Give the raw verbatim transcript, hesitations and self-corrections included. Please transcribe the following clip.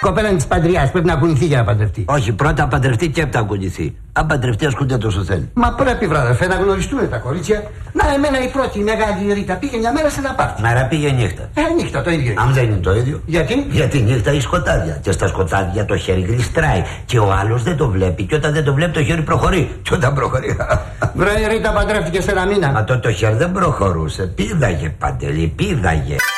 κοπέλα της Παντριάς, πρέπει να κουνηθεί για να παντρευτεί. Όχι, πρώτα παντρευτεί και έπειτα κουνηθεί. Αν παντρευτεί, ασκούνται τόσο θέλει. Μα πρέπει, βράδερφε, να γνωριστούν τα κορίτσια. Να, εμένα η πρώτη η μεγάλη Ρίτα πήγε μια μέρα σε ένα πάρτι. Άρα πήγε νύχτα. Ε, νύχτα το ίδιο. Αν δεν είναι το ίδιο. Γιατί? Γιατί νύχτα έχει σκοτάδια. Και στα σκοτάδια το χέρι γλιστράει. Και ο άλλος δεν το βλέπει. Και όταν δεν το βλέπει, το χέρι προχωρεί. Και όταν προχωρεί. Βρε, η Ρίτα παντρεύτηκε σε ένα μήνα. Μα τότε το χέρι δεν προχωρούσε. Πήδαγε, Παντελή, πήδαγε.